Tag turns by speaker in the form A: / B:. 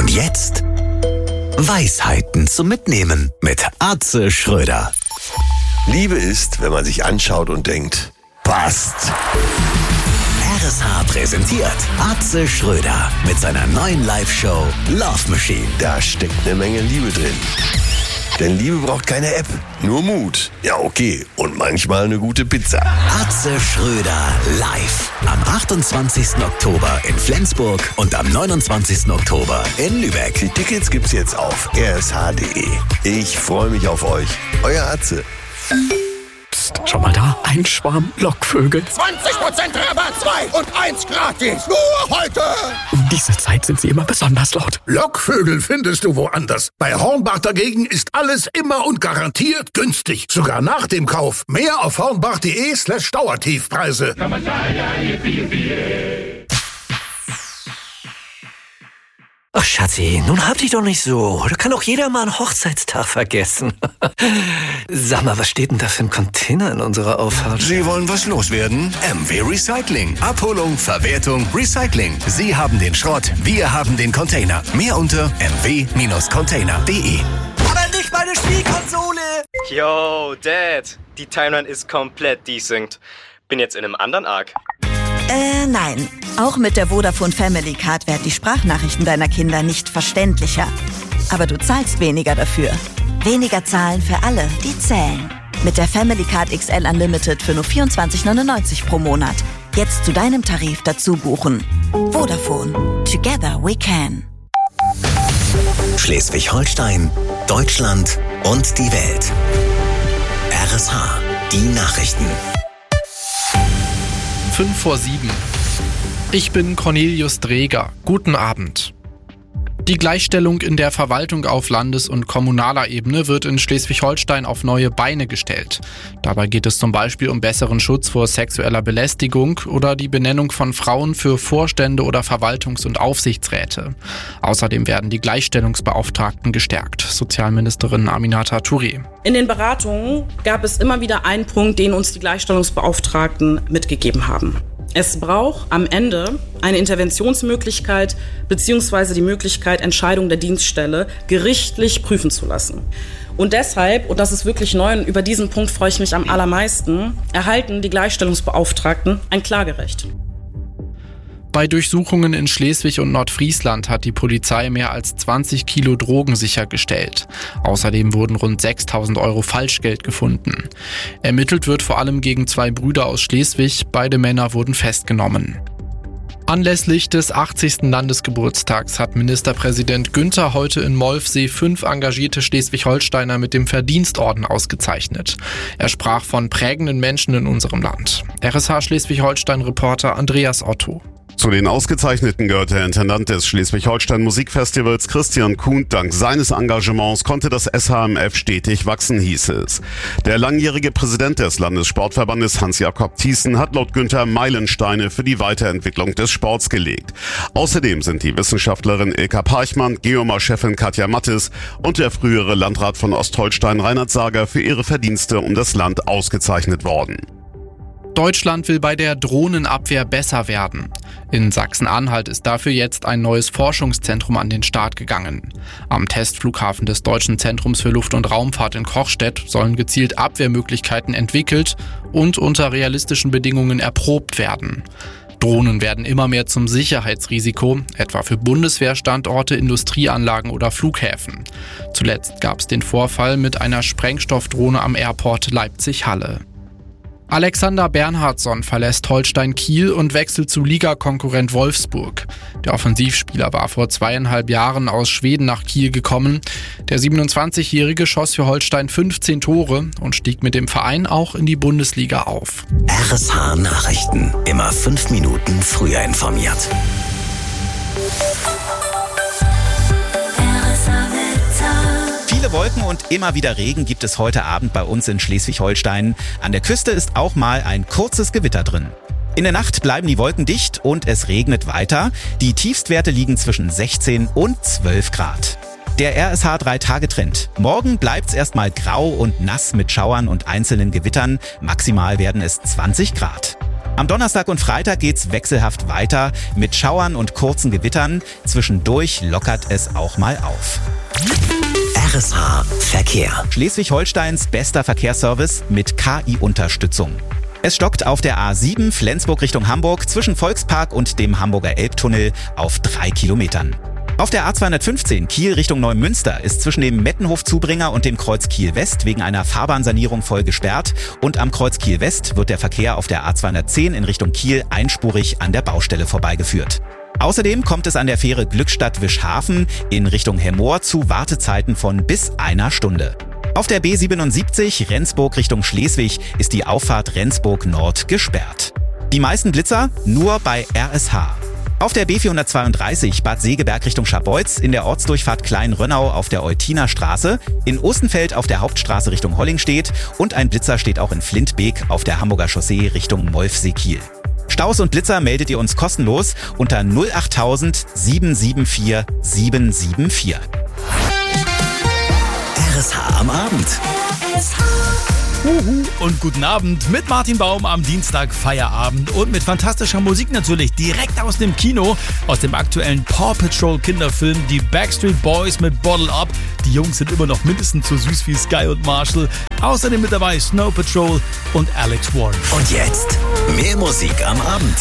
A: Und jetzt Weisheiten zum Mitnehmen mit Atze Schröder.
B: Liebe ist, wenn man sich anschaut und denkt, passt.
A: RSH präsentiert Atze Schröder mit seiner neuen Live-Show Love Machine.
B: Da steckt eine Menge Liebe drin. Denn Liebe braucht keine App, nur Mut. Ja, okay. Und manchmal eine gute Pizza.
A: Atze Schröder live. Am 28. Oktober in Flensburg und am 29. Oktober in Lübeck.
B: Die Tickets gibt's jetzt auf rsh.de. Ich freue mich auf euch. Euer Atze.
C: Psst, schau mal da. Ein Schwarm Lockvögel.
D: 20% Rabatt, 2 und 1 gratis. Nur heute.
C: Um diese Zeit sind sie immer besonders laut.
D: Lockvögel findest du woanders. Bei Hornbach dagegen ist alles immer und garantiert günstig. Sogar nach dem Kauf. Mehr auf hornbach.de/Dauertiefpreise.
E: Ach, Schatzi, nun hab dich doch nicht so. Da kann doch jeder mal einen Hochzeitstag vergessen. Sag mal, was steht denn da für ein Container in unserer Auffahrt?
F: Sie wollen was loswerden? MW Recycling. Abholung, Verwertung, Recycling. Sie haben den Schrott, wir haben den Container. Mehr unter mw-container.de.
E: Aber nicht meine Spielkonsole!
G: Yo, Dad. Die Timeline ist komplett desynced. Bin jetzt in einem anderen Arc.
H: Nein. Auch mit der Vodafone Family Card werden die Sprachnachrichten deiner Kinder nicht verständlicher. Aber du zahlst weniger dafür. Weniger zahlen für alle, die zählen. Mit der Family Card XL Unlimited für nur 24,99 pro Monat. Jetzt zu deinem Tarif dazu buchen. Vodafone. Together we can.
A: Schleswig-Holstein, Deutschland und die Welt. RSH, die Nachrichten.
I: 5:07. Ich bin Cornelius Dreger. Guten Abend. Die Gleichstellung in der Verwaltung auf Landes- und kommunaler Ebene wird in Schleswig-Holstein auf neue Beine gestellt. Dabei geht es zum Beispiel um besseren Schutz vor sexueller Belästigung oder die Benennung von Frauen für Vorstände oder Verwaltungs- und Aufsichtsräte. Außerdem werden die Gleichstellungsbeauftragten gestärkt. Sozialministerin Aminata Touré.
J: In den Beratungen gab es immer wieder einen Punkt, den uns die Gleichstellungsbeauftragten mitgegeben haben. Es braucht am Ende eine Interventionsmöglichkeit bzw. die Möglichkeit, Entscheidungen der Dienststelle gerichtlich prüfen zu lassen. Und deshalb, und das ist wirklich neu, und über diesen Punkt freue ich mich am allermeisten, erhalten die Gleichstellungsbeauftragten ein Klagerecht.
I: Bei Durchsuchungen in Schleswig und Nordfriesland hat die Polizei mehr als 20 Kilo Drogen sichergestellt. Außerdem wurden rund 6.000 Euro Falschgeld gefunden. Ermittelt wird vor allem gegen 2 Brüder aus Schleswig. Beide Männer wurden festgenommen. Anlässlich des 80. Landesgeburtstags hat Ministerpräsident Günther heute in Molfsee 5 engagierte Schleswig-Holsteiner mit dem Verdienstorden ausgezeichnet. Er sprach von prägenden Menschen in unserem Land. RSH Schleswig-Holstein-Reporter Andreas Otto.
K: Zu den Ausgezeichneten gehört der Intendant des Schleswig-Holstein Musikfestivals Christian Kuhn. Dank seines Engagements konnte das SHMF stetig wachsen, hieß es. Der langjährige Präsident des Landessportverbandes Hans-Jakob Thiessen hat laut Günther Meilensteine für die Weiterentwicklung des Sports gelegt. Außerdem sind die Wissenschaftlerin Ilka Parchmann, Geomar-Chefin Katja Mattes und der frühere Landrat von Ostholstein Reinhard Sager für ihre Verdienste um das Land ausgezeichnet worden.
I: Deutschland will bei der Drohnenabwehr besser werden. In Sachsen-Anhalt ist dafür jetzt ein neues Forschungszentrum an den Start gegangen. Am Testflughafen des Deutschen Zentrums für Luft- und Raumfahrt in Kochstedt sollen gezielt Abwehrmöglichkeiten entwickelt und unter realistischen Bedingungen erprobt werden. Drohnen werden immer mehr zum Sicherheitsrisiko, etwa für Bundeswehrstandorte, Industrieanlagen oder Flughäfen. Zuletzt gab es den Vorfall mit einer Sprengstoffdrohne am Airport Leipzig-Halle. Alexander Bernhardsson verlässt Holstein Kiel und wechselt zu Ligakonkurrent Wolfsburg. Der Offensivspieler war vor 2,5 Jahren aus Schweden nach Kiel gekommen. Der 27-Jährige schoss für Holstein 15 Tore und stieg mit dem Verein auch in die Bundesliga auf.
A: RSH Nachrichten. Immer 5 Minuten früher informiert.
L: Viele Wolken und immer wieder Regen gibt es heute Abend bei uns in Schleswig-Holstein. An der Küste ist auch mal ein kurzes Gewitter drin. In der Nacht bleiben die Wolken dicht und es regnet weiter. Die Tiefstwerte liegen zwischen 16 und 12 Grad. Der RSH 3-Tage-Trend. Morgen bleibt's erstmal grau und nass mit Schauern und einzelnen Gewittern. Maximal werden es 20 Grad. Am Donnerstag und Freitag geht's wechselhaft weiter mit Schauern und kurzen Gewittern. Zwischendurch lockert es auch mal auf.
A: RSH Verkehr.
L: Schleswig-Holsteins bester Verkehrsservice mit KI-Unterstützung. Es stockt auf der A7 Flensburg Richtung Hamburg zwischen Volkspark und dem Hamburger Elbtunnel auf 3 Kilometern. Auf der A215 Kiel Richtung Neumünster ist zwischen dem Mettenhof-Zubringer und dem Kreuz Kiel West wegen einer Fahrbahnsanierung voll gesperrt und am Kreuz Kiel West wird der Verkehr auf der A210 in Richtung Kiel einspurig an der Baustelle vorbeigeführt. Außerdem kommt es an der Fähre Glückstadt-Wischhafen in Richtung Hemmoor zu Wartezeiten von bis 1 Stunde. Auf der B77 Rendsburg Richtung Schleswig ist die Auffahrt Rendsburg Nord gesperrt. Die meisten Blitzer nur bei RSH. Auf der B432 Bad Segeberg Richtung Scharbeutz, in der Ortsdurchfahrt Klein-Rönnau auf der Eutiner Straße, in Ostenfeld auf der Hauptstraße Richtung Hollingstedt und ein Blitzer steht auch in Flintbeek auf der Hamburger Chaussee Richtung Molfsee-Kiel. Staus und Blitzer meldet ihr uns kostenlos unter 08000 774 774.
A: RSH am Abend.
M: Und guten Abend mit Martin Baum am Dienstag Feierabend und mit fantastischer Musik natürlich direkt aus dem Kino, aus dem aktuellen Paw Patrol Kinderfilm, die Backstreet Boys mit Bottle Up. Die Jungs sind immer noch mindestens so süß wie Sky und Marshall. Außerdem mit dabei Snow Patrol und Alex Warren.
A: Und jetzt mehr Musik am Abend.